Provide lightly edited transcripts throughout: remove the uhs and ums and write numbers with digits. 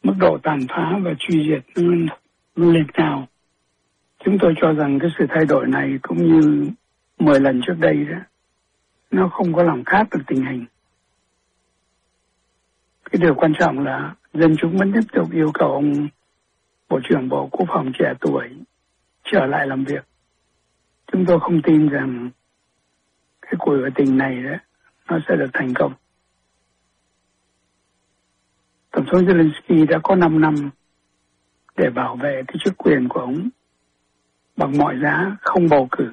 mức độ tàn phá và truy diệt nó lên cao. Chúng tôi cho rằng cái sự thay đổi này cũng như 10 lần trước đây đó, nó không có làm khác được tình hình. Cái điều quan trọng là dân chúng vẫn tiếp tục yêu cầu ông Bộ trưởng Bộ Quốc phòng trẻ tuổi trở lại làm việc. Chúng tôi không tin rằng cái cuộc biểu tình này đó, nó sẽ được thành công. Tổng thống Zelensky đã có 5 năm để bảo vệ cái chức quyền của ông bằng mọi giá, không bầu cử,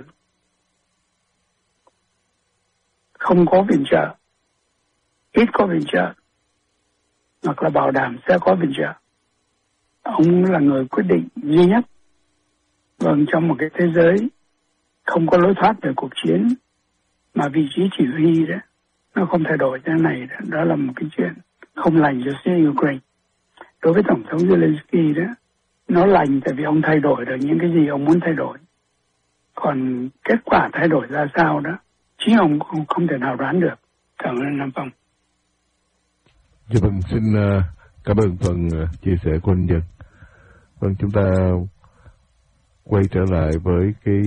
không có viện trợ, ít có viện trợ, hoặc là bảo đảm sẽ có viện trợ. Ông là người quyết định duy nhất. Vâng, trong một cái thế giới không có lối thoát về cuộc chiến, mà vị trí chỉ huy đó nó không thay đổi thế này đó, đó là một cái chuyện không lành cho phía Ukraine. Đối với Tổng thống Zelensky đó, nó lành tại vì ông thay đổi được những cái gì ông muốn thay đổi. Còn kết quả thay đổi ra sao đó, chính ông không thể nào đoán được. Cảm ơn Nam Phong. Dạ vâng, xin cảm ơn phần chia sẻ của anh Dân. Vâng, chúng ta quay trở lại với cái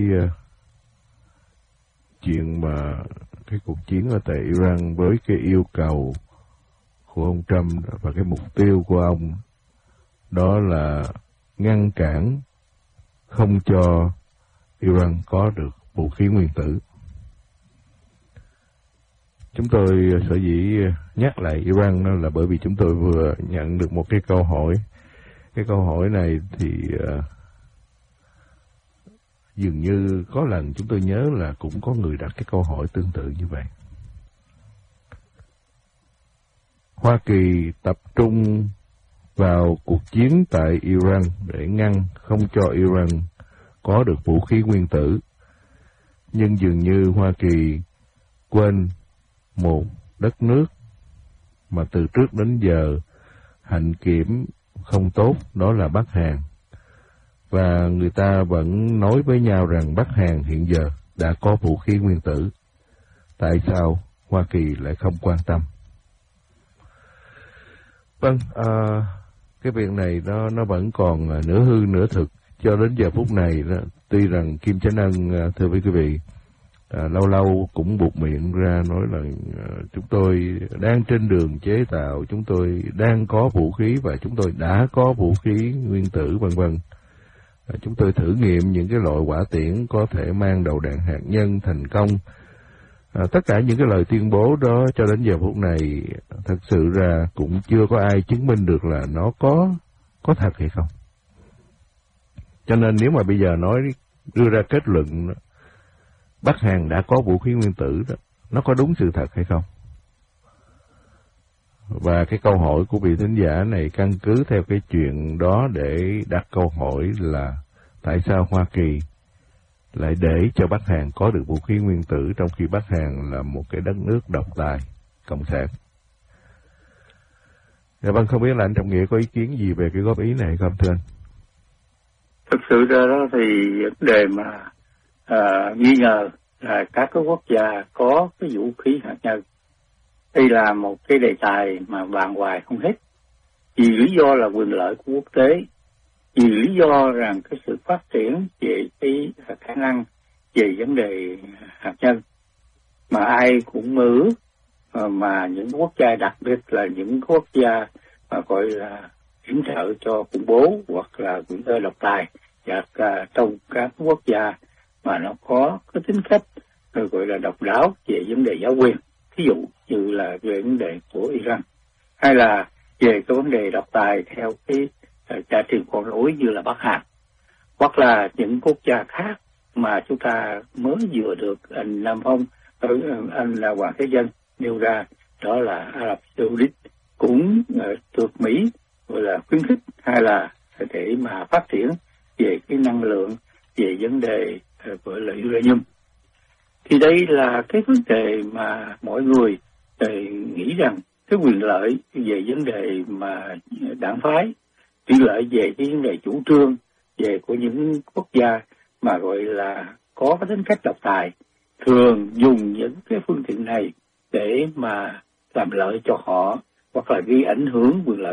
chuyện mà cái cuộc chiến ở tại Iran với cái yêu cầu của ông Trump và cái mục tiêu của ông đó là ngăn cản không cho Iran có được vũ khí nguyên tử. Chúng tôi sở dĩ nhắc lại Iran đó là bởi vì chúng tôi vừa nhận được một cái câu hỏi. Cái câu hỏi này thì dường như có lần chúng tôi nhớ là cũng có người đặt cái câu hỏi tương tự như vậy. Hoa Kỳ tập trung vào cuộc chiến tại Iran để ngăn không cho Iran có được vũ khí nguyên tử. Nhưng dường như Hoa Kỳ quên một đất nước mà từ trước đến giờ hạnh kiểm không tốt, đó là Bắc Hàn. Và người ta vẫn nói với nhau rằng Bắc Hàn hiện giờ đã có vũ khí nguyên tử. Tại sao Hoa Kỳ lại không quan tâm? Vâng, cái việc này nó vẫn còn nửa hư nửa thực cho đến giờ phút này đó. Tuy rằng Kim Chánh Ân, thưa quý vị, lâu lâu cũng buột miệng ra nói là chúng tôi đang trên đường chế tạo, chúng tôi đang có vũ khí và chúng tôi đã có vũ khí nguyên tử vân vân. Chúng tôi thử nghiệm những cái loại hỏa tiễn có thể mang đầu đạn hạt nhân thành công. Tất cả những cái lời tuyên bố đó cho đến giờ phút này thật sự ra cũng chưa có ai chứng minh được là nó có thật hay không. Cho nên nếu mà bây giờ đưa ra kết luận Bắc Hàn đã có vũ khí nguyên tử đó, nó có đúng sự thật hay không? Và cái câu hỏi của vị thính giả này căn cứ theo cái chuyện đó để đặt câu hỏi là tại sao Hoa Kỳ lại để cho Bắc Hàn có được vũ khí nguyên tử trong khi Bắc Hàn là một cái đất nước độc tài, cộng sản. Dạ vâng, không biết là anh Trọng Nghĩa có ý kiến gì về cái góp ý này không thưa anh? Thực sự ra đó thì vấn đề mà nghi ngờ là các cái quốc gia có cái vũ khí hạt nhân, đây là một cái đề tài mà bàn hoài không hết. Vì lý do là quyền lợi của quốc tế, vì lý do rằng cái sự phát triển về cái khả năng về vấn đề hạt nhân mà ai cũng mơ ước, mà những quốc gia, đặc biệt là những quốc gia mà gọi là yểm trợ cho khủng bố hoặc là quyền cơ độc tài, và trong các quốc gia mà nó có cái tính cách gọi là độc đáo về vấn đề giáo quyền, ví dụ như là về vấn đề của Iran, hay là về cái vấn đề độc tài theo cái cha truyền con nối như là Bắc Hàn, hoặc là những quốc gia khác mà chúng ta mới vừa được anh Nam Phong, anh là Hoàng Thế Dân nêu ra, đó là Ả Rập Xê Út cũng được Mỹ gọi là khuyến khích, hay là để mà phát triển về cái năng lượng, về vấn đề gọi là uranium. Thì đây là cái vấn đề mà mọi người nghĩ rằng cái quyền lợi về vấn đề mà đảng phái, quyền lợi về cái vấn đề chủ trương về của những quốc gia mà gọi là có cái tính cách độc tài, thường dùng những cái phương tiện này để mà làm lợi cho họ, hoặc là gây ảnh hưởng quyền lợi